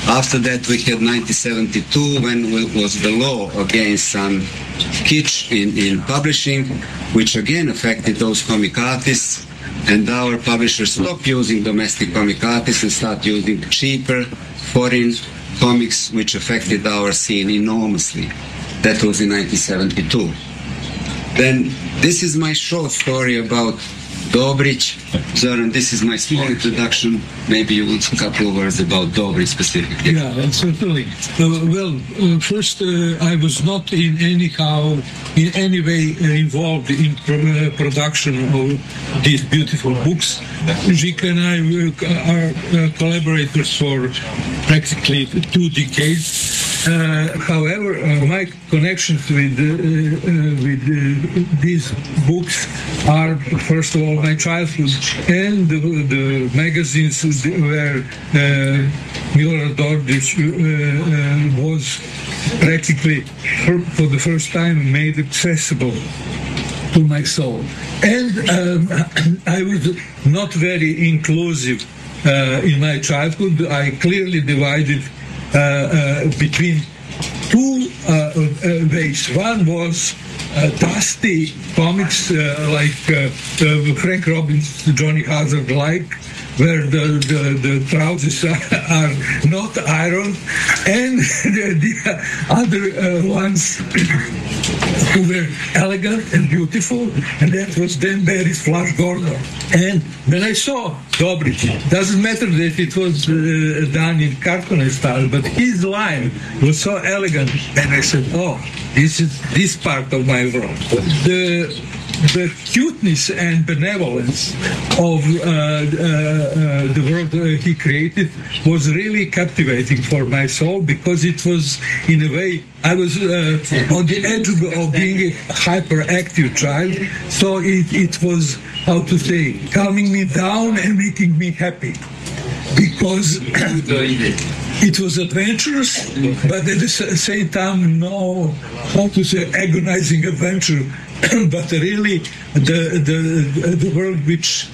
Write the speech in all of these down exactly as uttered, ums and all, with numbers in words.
After that, we had nineteen seventy-two, when was the law against some kitsch in, in publishing, which again affected those comic artists, and our publishers stopped using domestic comic artists and started using cheaper foreign comics, which affected our scene enormously. That was in nineteen seventy-two. Then this is my short story about Dobrić. Zoran, this is my small introduction. Maybe you would a couple of words about Dobrić specifically. Yeah, certainly. Uh, well, uh, first, uh, I was not in anyhow, in any way uh, involved in pro- uh, production of these beautiful books. Žika and I uh, are uh, collaborators for practically two decades. Uh, however, uh, my connections with uh, uh, with uh, these books are, first of all, my childhood and the, the magazines where uh, Milorad Dobrić uh, uh, was practically for, for the first time made accessible to my soul. And um, I was not very inclusive uh, in my childhood. I clearly divided Uh, uh, between two uh, uh, ways. One was uh, dusty comics uh, like uh, uh, Frank Robbins, Johnny Hazard-like, where the, the, the trousers are, are not ironed, and the, the other uh, ones who were elegant and beautiful, and that was Dan Barry's Flash Gordon. And when I saw Dobrić, doesn't matter that it was uh, done in cartoon style, but his line was so elegant, and I said, oh, this is this part of my world. The the cuteness and benevolence of uh, uh, uh, the world uh, he created was really captivating for my soul, because it was, in a way, I was uh, on the edge of, of being a hyperactive child, so it, it was, how to say, calming me down and making me happy, because it was adventurous, but at the same time, no, how to say, agonizing adventure, but really the, the the world which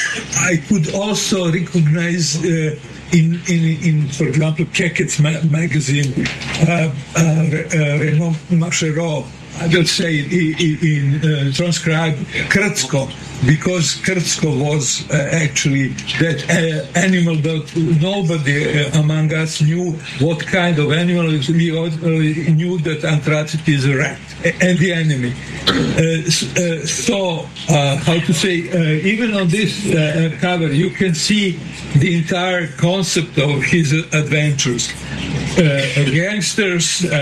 I could also recognize uh, in, in, in, for example, Kekec ma- magazine, uh, uh, uh, Renaud Machereau, I will say in, in uh, transcribed Krtko, because Krtko was uh, actually that uh, animal that nobody uh, among us knew what kind of animal. We all, uh, knew that Antracit is a rat and the enemy. Uh, uh, so, uh, how to say, uh, even on this uh, cover, you can see the entire concept of his adventures. Uh, gangsters, uh, uh,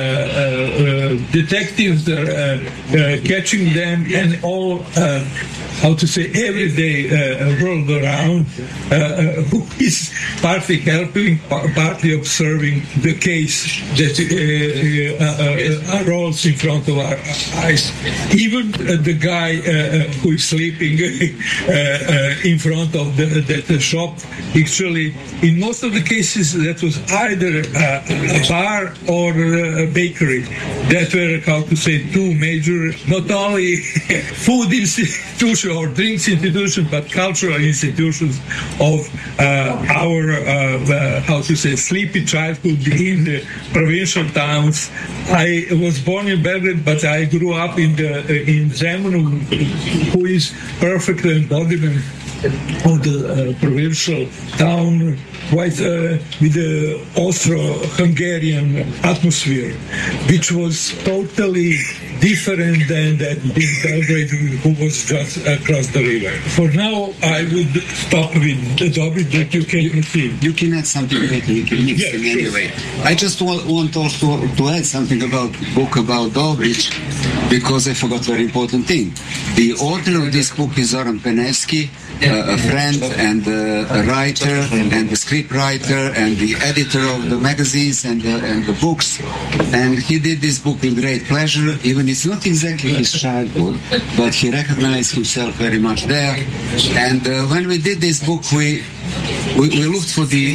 uh, detectives, uh, uh, catching them, and all, uh, how to say, everyday uh, world around, uh, uh, who is partly helping, partly observing the case that uh, uh, uh, rolls in front of our eyes. Even uh, the guy uh, who is sleeping uh, uh, in front of the, the, the shop, actually, in most of the cases, that was either uh, a bar or a bakery. That were, how to say, two major, not only food institutions or drinks institutions, but cultural institutions of uh, our, uh, uh, how to say, sleepy childhood in the provincial towns. I was born in Belgrade, but I grew up in the in Zemun, who is perfect embodiment of the uh, provincial town, quite uh, with the Austro-Hungarian atmosphere, which was totally different than that in Belgrade, who was just across the river. For now, I would stop with the Dobrić, that you can proceed. You can add something later, you can mix yeah, them sure. anyway. I just want, want also to add something about book about Dobrić, because I forgot a very important thing. The author of this book is Zoran Penevski, uh, a friend and uh, a writer and the script writer and the editor of the magazines and the, and the books, and he did this book with great pleasure. Even it's not exactly his childhood, but he recognized himself very much there. And uh, when we did this book, we we, we looked for the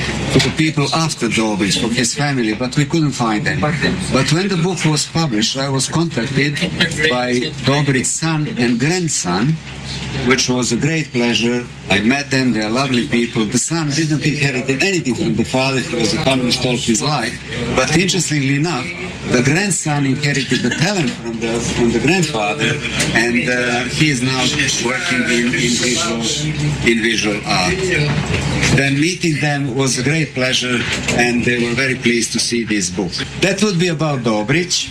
to the people after Dobrich, for his family, but we couldn't find any. But when the book was published, I was contacted by Dobrich's son and grandson, which was a great pleasure. I met them, they are lovely people. The son didn't inherit anything from the father, he was a communist all his life. But interestingly enough, the grandson inherited the talent from the, from the grandfather, and uh, he is now working in, in, visual, in visual art. Then meeting them was a great pleasure, and they were very pleased to see this book. That would be about Dobrich.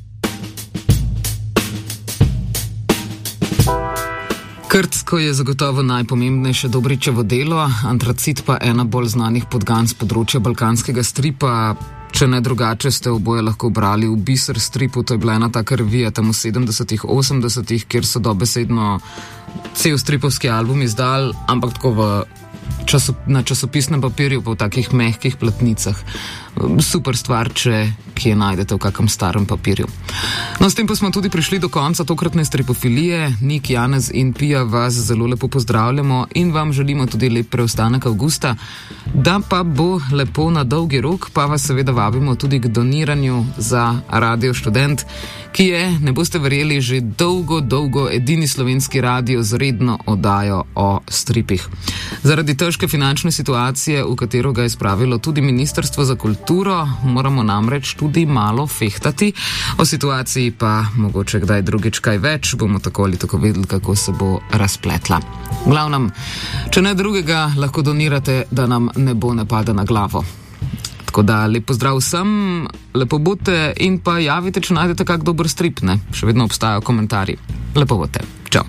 Krtsko je zagotovo najpomembnejše Dobričevo delo, Antracit pa ena bolj znanih podgan z področja balkanskega stripa. Če ne drugače, ste oboje lahko brali v Biser stripu, to je bila ena taka revija tam v sedemdesetih, osemdesetih, kjer so dobesedno cel stripovski album izdal, ampak tako v časop, na časopisnem papirju, pa v takih mehkih platnicah. Super stvar, če kje najdete v kakem starem papirju. No, s tem pa smo tudi prišli do konca tokratne stripofilije. Nik, Janez in Pija vas zelo lepo pozdravljamo in vam želimo tudi lep preostanek avgusta. Da pa bo lepo na dolgi rok, pa vas seveda vabimo tudi k doniranju za Radio Študent, ki je, ne boste verjeli, že dolgo, dolgo edini slovenski radio z redno oddajo o stripih. Zaradi težke finančne situacije, v katero ga je spravilo tudi Ministrstvo za kulturo, moramo namreč tudi malo fehtati. O situaciji pa mogoče kdaj drugič kaj več, bomo tako ali tako vedeli, kako se bo razpletla. V glavnem, če ne drugega, lahko donirate, da nam ne bo ne pada na glavo. Tako da lep pozdrav vsem, lepo bodite in pa javite, če najdete kak dober strip, ne? Še vedno obstajajo komentarji. Lepo bodite. Čau.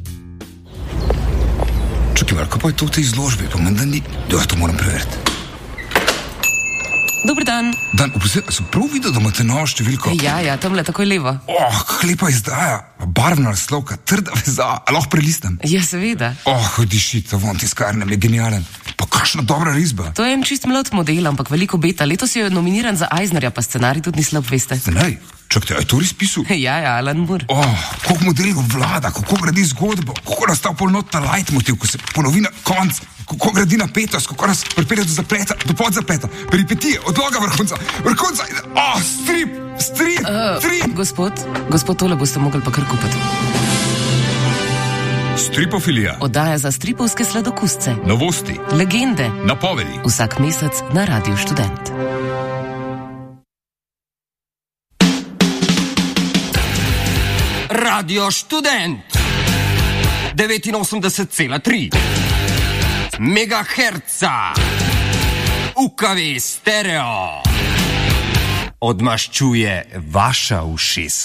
Čakaj, Marko, pa je to v tej izložbi, pa menda ni... Ja, to moram preveriti. Dober dan. Dan, oprosti, sem prav videl, da imate novo številko? Ja, ja, tamle takoj levo. Oh, kak lepa izdaja. Barvna naslovka, trda veza, a lahko prelistam? Ja, seveda. Oh, diši, ta von tiskarnem je genialen. Pa kakšna dobra risba. To je en čist mlad model, ampak veliko beta. Letos je nominiran za Eisnerja, pa scenarij tudi ni slab, veste. Scenarij? Čakajte, a je to res pisal? Ja, ja, Alan Moore. Oh, koliko modelov vlada, kako gradi zgodbo, kako nastav polnotna leitmotiv, ko se ponovi na konc, kako gradi napetost, kako nas pripelje do zapleta, do podzapleta, peripetije, odloga vrhunca, vrhunca, oh, strip, strip, uh, strip. Gospod, gospod, tole boste mogli pa kar kupiti. Stripofilija. Oddaja za stripovske sladokusce. Novosti. Legende. Napovedi. Vsak mesec na Radio Študent. Radio Študent devetinosemdeset cela tri megaherca U K V stereo odmaščuje vaša ušesa.